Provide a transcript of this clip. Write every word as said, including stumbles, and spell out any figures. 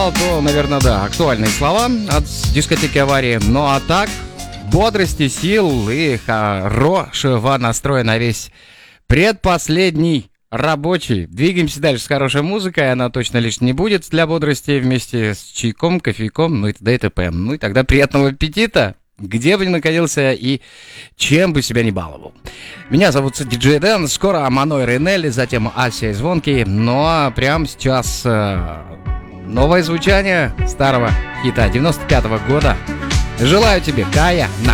То, наверное, да, актуальные слова от дискотеки «Аварии». Ну а так, бодрости, сил и хорошего настроя на весь предпоследний рабочий. Двигаемся дальше с хорошей музыкой, она точно лишней не будет для бодрости, вместе с чайком, кофейком, ну и т.д. и т.п. Ну и тогда приятного аппетита, где бы ни находился и чем бы себя не баловал. Меня зовут диджей Дэн, скоро Маной Рейнелли, затем Ася и Звонкий. Ну а прямо сейчас э, новое звучание старого хита девяносто пятого года. Желаю тебе, Кая, на